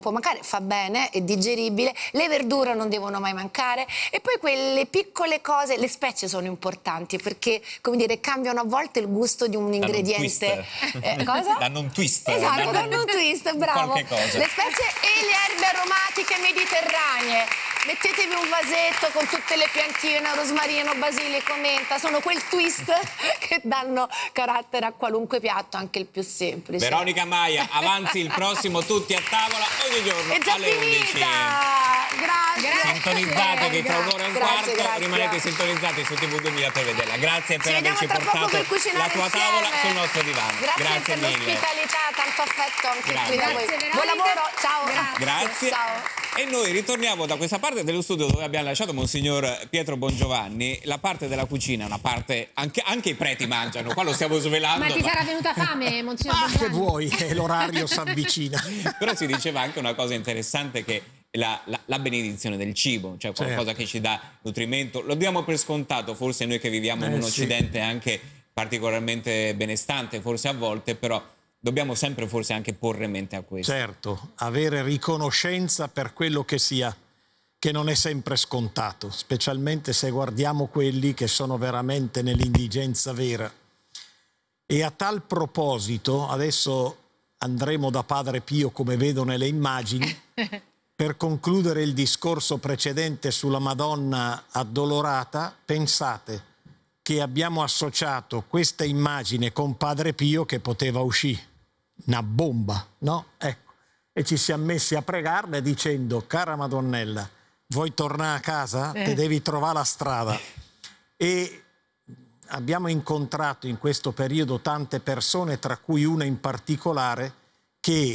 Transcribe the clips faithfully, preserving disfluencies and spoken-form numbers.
può mancare, fa bene, è digeribile, le verdure non devono mai mancare e poi quelle piccole cose, le spezie sono importanti perché, come dire, cambiano a volte il gusto di un ingrediente. Eh, cosa? Danno un twist. Esatto, danno un twist, bravo. Le spezie e le erbe aromatiche mediterranee. Mettetevi un vasetto con tutte le piantine, rosmarino, basilico, menta, sono quel twist che danno carattere a qualunque piatto, anche il più semplice. Veronica Maia, avanzi il prossimo Tutti a tavola ogni giorno è già alle undici. Finita. Grazie. Sintonizzate che tra un'ora e un grazie, quarto grazie. rimanete sintonizzati su T V duemila per vederla. Grazie per Ci averci portato la tua insieme. tavola sul nostro divano. Grazie, grazie per mille. l'ospitalità, tanto affetto anche qui da voi. Veronica. Buon lavoro, ciao. Grazie. Grazie. Ciao. E noi ritorniamo da questa parte dello studio dove abbiamo lasciato Monsignor Pietro Bongiovanni. La parte della cucina, una parte anche, anche i preti mangiano, qua lo stiamo svelando. Ma ti sarà venuta fame, Monsignor Ah, Bongiovanni? che vuoi, che l'orario si avvicina. Però si diceva anche una cosa interessante, che la, la, la benedizione del cibo, cioè qualcosa certo. che ci dà nutrimento. Lo diamo per scontato, forse noi che viviamo in Eh, un sì. occidente anche particolarmente benestante, forse a volte, però dobbiamo sempre forse anche porre mente a questo. Certo, avere riconoscenza per quello che sia, che non è sempre scontato, specialmente se guardiamo quelli che sono veramente nell'indigenza vera. E a tal proposito, adesso andremo da Padre Pio, come vedo nelle immagini, per concludere il discorso precedente sulla Madonna addolorata. Pensate che abbiamo associato questa immagine con Padre Pio che poteva uscire. Una bomba, no? Ecco. E ci siamo messi a pregarle dicendo: cara Madonnella, vuoi tornare a casa? Eh. Te devi trovare la strada. E abbiamo incontrato in questo periodo tante persone, tra cui una in particolare, che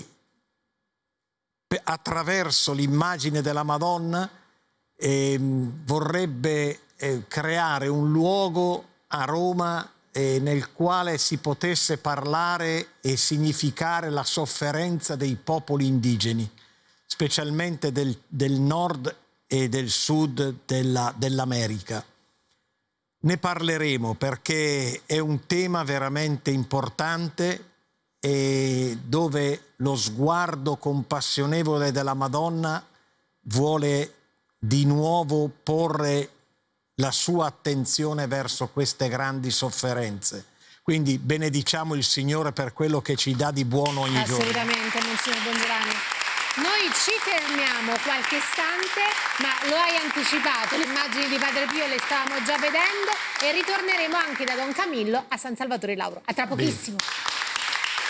attraverso l'immagine della Madonna eh, vorrebbe eh, creare un luogo a Roma eh, nel quale si potesse parlare e significare la sofferenza dei popoli indigeni, specialmente del, del nord e del sud della, dell'America. Ne parleremo perché è un tema veramente importante e dove lo sguardo compassionevole della Madonna vuole di nuovo porre la sua attenzione verso queste grandi sofferenze. Quindi benediciamo il Signore per quello che ci dà di buono ogni giorno. Assolutamente, Monsignor Bongiovanni. Noi ci fermiamo qualche istante, ma lo hai anticipato, le immagini di Padre Pio le stavamo già vedendo e ritorneremo anche da Don Camillo a San Salvatore Lauro. A tra pochissimo. Bene.